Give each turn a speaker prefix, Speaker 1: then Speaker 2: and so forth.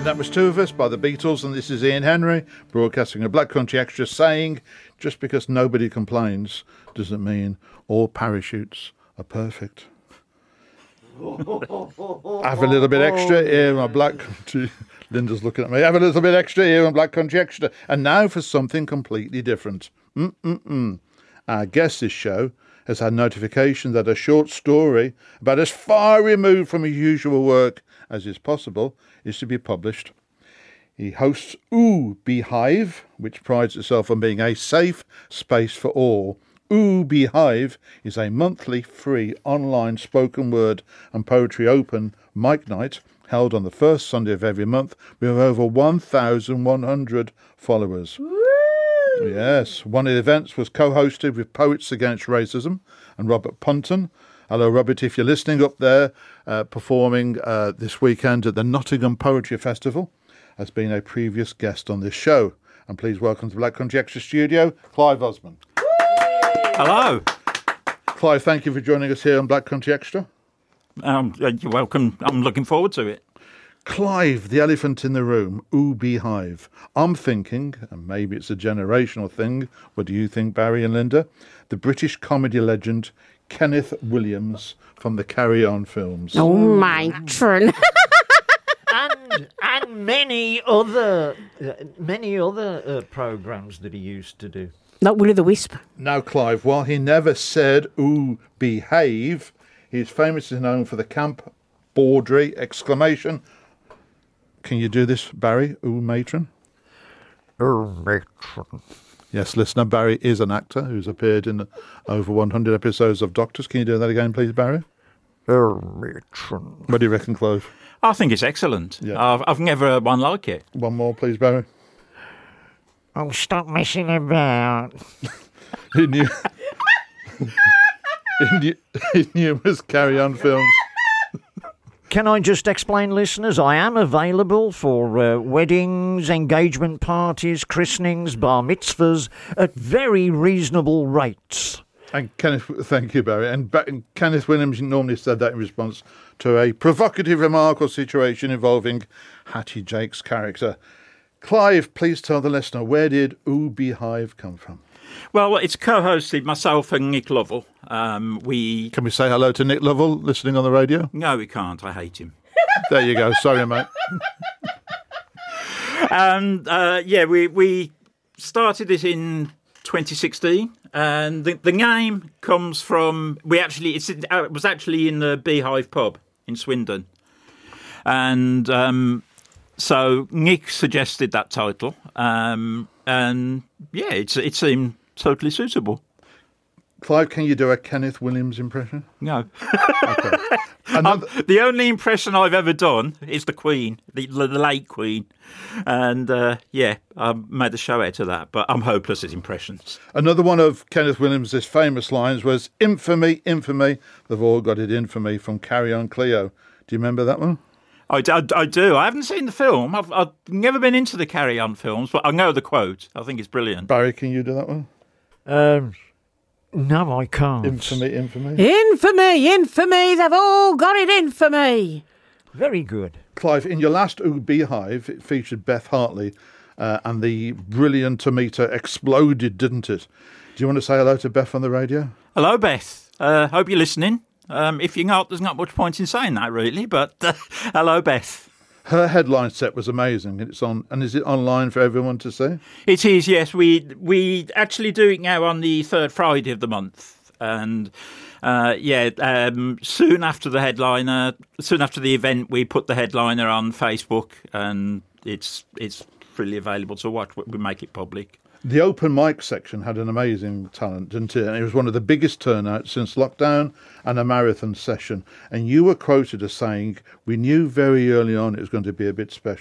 Speaker 1: And that was Two of Us by the Beatles, and this is Ian Henry broadcasting a Black Country Extra saying, just because nobody complains doesn't mean all parachutes are perfect. Have a little bit extra here on Black Country. Linda's looking at me. Have a little bit extra here on Black Country Extra. And now for something completely different. Our guest this show has had notification that a short story about as far removed from his usual work as is possible is to be published. He hosts Ooh Beehive, which prides itself on being a safe space for all. Ooh Beehive is a monthly free online spoken word and poetry open mic night held on the first Sunday of every month with over 1,100 followers. Woo! Yes, one of the events was co-hosted with Poets Against Racism and Robert Punton. Hello, Robert, if you're listening up there, performing this weekend at the Nottingham Poetry Festival, has been a previous guest on this show. And please welcome to Black Country Extra Studio, Clive Osman.
Speaker 2: Hello.
Speaker 1: Clive, thank you for joining us here on Black Country Extra.
Speaker 2: You're welcome. I'm looking forward to it.
Speaker 1: Clive, the elephant in the room, Ooh Beehive. I'm thinking, and maybe it's a generational thing, what do you think, Barry and Linda? The British comedy legend Kenneth Williams from the Carry On films.
Speaker 3: Oh, matron.
Speaker 4: and many other programmes that he used to do.
Speaker 3: Not Willy the Wisp.
Speaker 1: Now, Clive, while he never said "ooh, behave," he's famously known for the Camp Bawdry exclamation. Can you do this, Barry? Ooh, matron.
Speaker 4: Oh, matron.
Speaker 1: Yes, listener, Barry is an actor who's appeared in over 100 episodes of Doctors. Can you do that again, please, Barry?
Speaker 4: Oh, matron.
Speaker 1: What do you reckon, Clive?
Speaker 2: I think it's excellent.
Speaker 1: Yeah.
Speaker 2: I've never heard one like it.
Speaker 1: One more, please, Barry.
Speaker 4: Oh, stop messing about.
Speaker 1: in numerous Carry On films.
Speaker 4: Can I just explain, listeners? I am available for weddings, engagement parties, christenings, bar mitzvahs at very reasonable rates.
Speaker 1: And Kenneth, thank you, Barry. And Kenneth Williams normally said that in response to a provocative remark or situation involving Hattie Jake's character. Clive, please tell the listener, where did Ooh Beehive come from?
Speaker 2: Well, it's co-hosted myself and Nick Lovell.
Speaker 1: Can we say hello to Nick Lovell listening on the radio?
Speaker 2: No, we can't. I hate him.
Speaker 1: There you go. Sorry, mate.
Speaker 2: And we started it in 2016, and the name comes from it was actually in the Beehive pub in Swindon, and so Nick suggested that title, and it seemed totally suitable.
Speaker 1: Clive, can you do a Kenneth Williams impression?
Speaker 2: No.
Speaker 1: Okay.
Speaker 2: The only impression I've ever done is the Queen, the late Queen. And, I made a show out of that, but I'm hopeless at impressions.
Speaker 1: Another one of Kenneth Williams' famous lines was, infamy, infamy, they've all got it in for me, from Carry On Cleo. Do you remember that one?
Speaker 2: I do. I haven't seen the film. I've never been into the Carry On films, but I know the quote. I think it's brilliant.
Speaker 1: Barry, can you do that one?
Speaker 4: No, I can't.
Speaker 1: Infamy, infamy.
Speaker 3: Infamy, infamy, they've all got it in for me.
Speaker 4: Very good.
Speaker 1: Clive, in your last Ooh Beehive, it featured Beth Hartley, and the brilliant-o-meter exploded, didn't it? Do you want to say hello to Beth on the radio?
Speaker 2: Hello, Beth. Hope you're listening. If you're not, there's not much point in saying that, really, but hello, Beth.
Speaker 1: Her headline set was amazing. Is it online for everyone to see?
Speaker 2: It is, yes. We actually do it now on the third Friday of the month, and soon after the event, we put the headliner on Facebook, and it's freely available to watch. We make it public.
Speaker 1: The open mic section had an amazing talent, didn't it? And it was one of the biggest turnouts since lockdown and a marathon session. And you were quoted as saying, we knew very early on it was going to be a bit special.